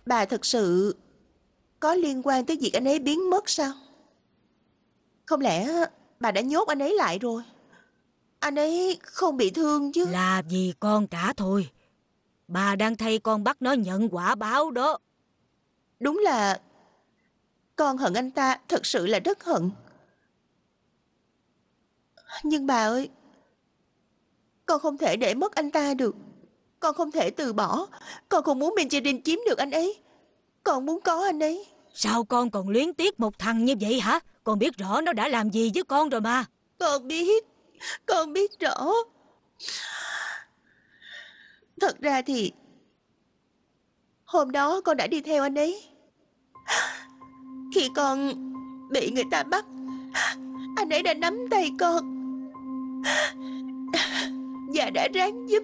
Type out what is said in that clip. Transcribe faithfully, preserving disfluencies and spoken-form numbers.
bà thật sự có liên quan tới việc anh ấy biến mất sao? Không lẽ bà đã nhốt anh ấy lại rồi? Anh ấy không bị thương chứ? Là vì con cả thôi. Bà đang thay con bắt nó nhận quả báo đó. Đúng là con hận anh ta, thật sự là rất hận. Nhưng bà ơi, con không thể để mất anh ta được. Con không thể từ bỏ. Con không muốn Mincherin chiếm được anh ấy. Con muốn có anh ấy. Sao con còn luyến tiếc một thằng như vậy hả? Con biết rõ nó đã làm gì với con rồi mà. Con biết. Con biết rõ. Thật ra thì hôm đó con đã đi theo anh ấy. Khi con bị người ta bắt, anh ấy đã nắm tay con và đã ráng giúp